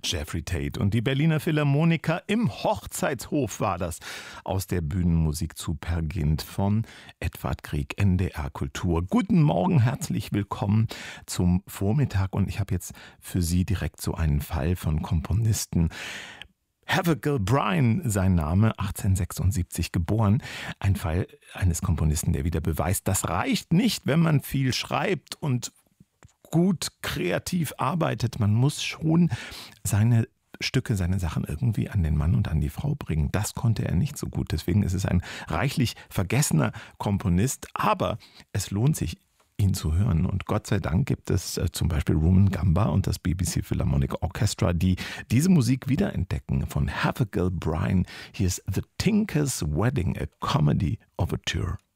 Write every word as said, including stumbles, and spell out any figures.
Jeffrey Tate und die Berliner Philharmoniker im Hochzeitshof war das. Aus der Bühnenmusik zu Per Gynt von Edvard Grieg, N D R Kultur. Guten Morgen, herzlich willkommen zum Vormittag und ich habe jetzt für Sie direkt so einen Fall von Komponisten. Havergal Brian, sein Name, achtzehnhundertsechsundsiebzig geboren. Ein Fall eines Komponisten, der wieder beweist, das reicht nicht, wenn man viel schreibt und gut kreativ arbeitet. Man muss schon seine Stücke, seine Sachen irgendwie an den Mann und an die Frau bringen. Das konnte er nicht so gut. Deswegen ist es ein reichlich vergessener Komponist. Aber es lohnt sich, ihn zu hören. Und Gott sei Dank gibt es äh, zum Beispiel Rumon Gamba und das B B C Philharmonic Orchestra, die diese Musik wiederentdecken. Von Havergal Brian. Hier ist The Tinker's Wedding, a Comedy Overture.